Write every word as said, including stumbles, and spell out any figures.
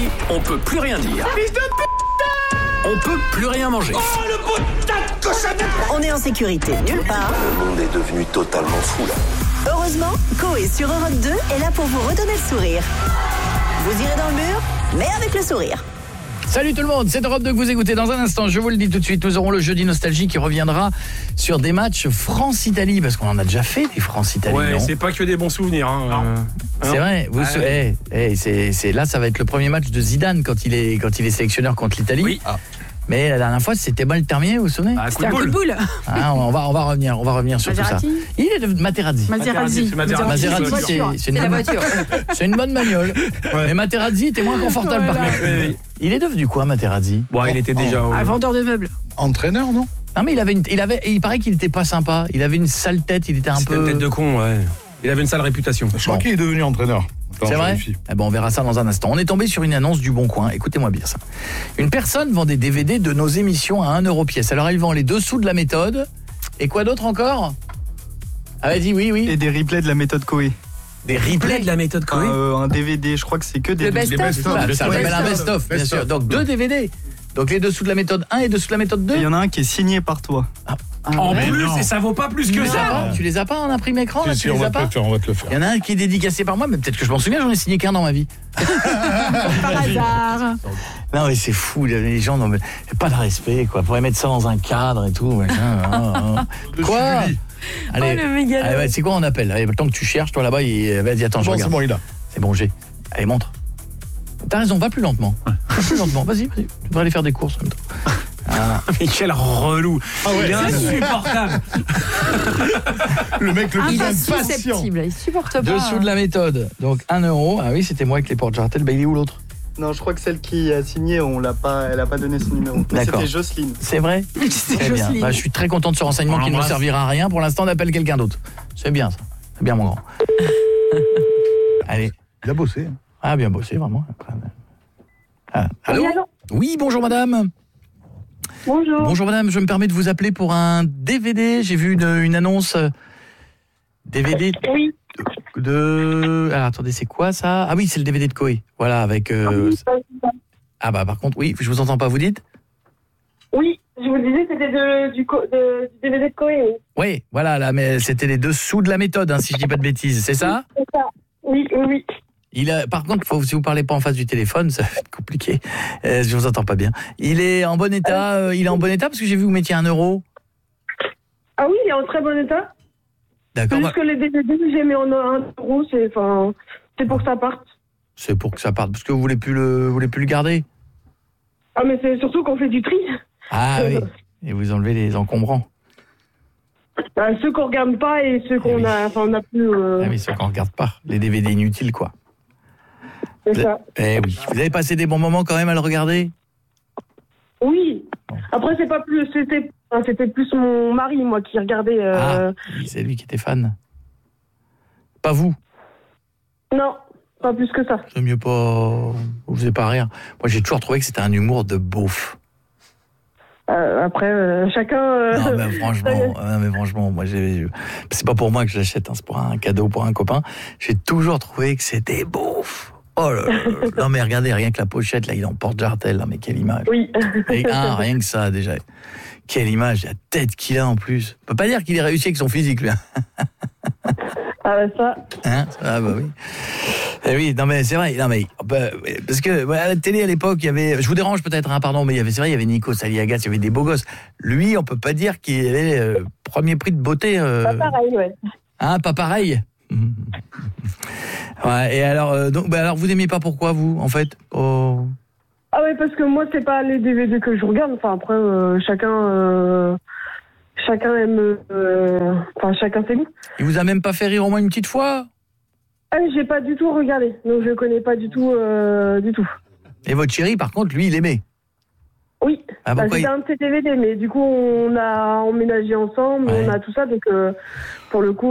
on peut plus rien dire. Fils de putain! On peut plus rien manger. Oh, le putain de cochonnard! On est en sécurité nulle part. Le monde est devenu totalement fou là. Heureusement, Coé sur Europe deux est là pour vous redonner le sourire. Vous irez dans le mur, mais avec le sourire. Salut tout le monde, c'est Europe deux que vous écoutez. Dans un instant, je vous le dis tout de suite, nous aurons le jeudi nostalgie qui reviendra sur des matchs France-Italie, parce qu'on en a déjà fait des France-Italie. Ouais, non c'est pas que des bons souvenirs. Hein. Euh, c'est hein vrai. Vous, ouais. eh, eh, c'est, c'est là, ça va être le premier match de Zidane quand il est quand il est sélectionneur contre l'Italie. Oui. Ah. Mais la dernière fois, c'était mal terminé, vous vous souvenez? Ah, C'était un coup de boule. Hein, on va on va revenir, on va revenir sur Maserati. tout ça. Il est de Materazzi. Materazzi. C'est Materazzi. Materazzi, C'est c'est, la c'est, une bonne, voiture. c'est une bonne bagnole. Ouais. Mais Materazzi était moins confortable Voilà. par contre. Oui, oui. Il est devenu quoi, Materazzi? Bon, il était déjà au... Un vendeur de meubles. Entraîneur, non? Non mais il avait une, il avait il paraît qu'il était pas sympa, il avait une sale tête, il était un C'était peu une tête de con, ouais. Il avait une sale réputation. Je crois Bon. qu'il est devenu entraîneur. Attends, C'est je vrai vérifie. eh ben, on verra ça dans un instant. On est tombé sur une annonce du Bon Coin. Écoutez-moi bien ça. Une personne vend des D V D de nos émissions à un euro pièce. Alors elle vend les dessous de la méthode. Et quoi d'autre encore? Ah vas-y, oui, oui. Et des replays de la méthode Coé. Des replays de la méthode Coé. Euh, un D V D, je crois que c'est que des Le best-of. best-of. Ah, Le ça best-of. s'appelle un best-of, bien Best-of. sûr. Donc deux D V D. Donc les dessous de la méthode un et dessous de la méthode deux. Et il y en a un qui est signé par toi. En Mais plus, non. et ça vaut pas plus Tu que les as ça. pas Tu les as pas en imprimé écran là, Si, tu si, on les va as te pas? le faire, on va te le faire. Il y en a un qui est dédicacé par moi, mais peut-être que je m'en souviens, j'en ai signé qu'un dans ma vie. Par hasard. Non mais c'est fou, les gens n'ont pas de respect quoi. Pourrait mettre ça dans un cadre et tout. Machin, hein, hein. Quoi? suivi. Allez, Oh, le mégalo. allez ouais, c'est quoi on appelle? Allez, le temps que tu cherches, toi là-bas, il... vas-y, attends, je Bon, c'est regarde. bon, il a. C'est bon, j'ai. Allez, montre. T'as raison, va plus lentement. Va plus lentement, vas-y, vas-y. Tu devrais aller faire des courses en même temps. Ah. Mais quel relou. Il est insupportable. Le mec le Ah, plus bah, impatient. susceptible, il supporte pas. Dessous de la méthode. Donc un euro. Ah oui, c'était moi avec les portes jartelles. Bah il est où l'autre? Non, je crois que celle qui a signé, on l'a pas, elle a pas donné son numéro. Mais D'accord. c'était Jocelyne. C'est vrai? C'est Très bien. Jocelyne. Bah, je suis très content de ce renseignement On qui ne me l'embrasse. servira à rien. Pour l'instant, on appelle quelqu'un d'autre. C'est bien ça. C'est bien mon grand. Allez. Il a bossé. Ah bien bossé vraiment. Ah, allô? Oui, allô Oui, bonjour madame. Bonjour. Bonjour madame, je me permets de vous appeler pour un D V D. J'ai vu une, une annonce euh, D V D Oui. de... Alors attendez, c'est quoi ça? Ah oui, c'est le D V D de Coé. Voilà, avec... euh, Ah bah par contre, oui, je vous entends pas, vous dites? Oui, je vous disais c'était de, du, co- de, du D V D de Coé. Oui, Oui, voilà, là, mais c'était les dessous de la méthode, hein, si je dis pas de bêtises, c'est ça? c'est ça. Oui, oui, oui. Il a, par contre, faut, si vous parlez pas en face du téléphone, ça va être compliqué. Euh, je vous entends pas bien. Il est en bon état, euh, il est en bon état parce que j'ai vu que vous mettiez un euro. Ah oui, il est en très bon état. C'est D'accord, juste que les D V D que j'ai mis en un euro, c'est, enfin, c'est pour que ça parte. c'est pour que ça parte parce que vous voulez plus le, vous voulez plus le garder. Ah, mais c'est surtout qu'on fait du tri. Ah oui. Et vous enlevez les encombrants. Bah, ceux qu'on regarde pas et ceux qu'on oui. a, enfin, on a plus. Euh, Ah oui, ceux qu'on regarde pas, les D V D inutiles quoi. c'est ça. Eh oui. Vous avez passé des bons moments quand même à le regarder? Oui. Après, c'est pas plus, c'était, enfin, c'était plus mon mari, moi, qui regardait. Euh, Ah, oui, c'est lui qui était fan. Pas vous. Non, pas plus que ça. C'est mieux pas. Vous faisiez pas rire. Moi, j'ai toujours trouvé que c'était un humour de beauf. Euh, après, euh, chacun. euh, Non, mais franchement, non, mais franchement, moi, j'ai. C'est pas pour moi que je l'achète, hein, c'est pour un cadeau pour un copain. J'ai toujours trouvé que c'était beauf. Oh là là là. Non, mais regardez, rien que la pochette, là, il en porte jartel. Non, mais quelle image. Oui. Et un, rien que ça, déjà. Quelle image, la tête qu'il a en plus. On peut pas dire qu'il ait réussi avec son physique, lui. Hein, Ah, bah, ça. hein ah, bah oui. Eh oui, non mais c'est vrai, non mais bah, parce que ouais, à la télé à l'époque, il y avait, je vous dérange peut-être, hein, pardon, mais il y avait, c'est vrai, il y avait Nico Saliagas, il y avait des beaux gosses. Lui, on peut pas dire qu'il avait euh, premier prix de beauté. Euh, Pas pareil, ouais. Hein, pas pareil. Ouais. Et alors, euh, donc, bah alors, vous n'aimiez pas pourquoi vous, en fait? Oh. Ah ouais, parce que moi, c'est pas les D V D que je regarde. Enfin, après, euh, chacun, euh, chacun aime, euh, enfin, chacun ses goûts. Il vous a même pas fait rire au moins une petite fois? Ah, j'ai pas du tout regardé, donc je connais pas du tout, euh, du tout. Et votre chéri, par contre, lui, il aimait. Oui, Ah, bah, pourquoi c'était il- un de ces D V D, mais du coup, on a emménagé ensemble, Ouais. on a tout ça, donc euh, pour le coup.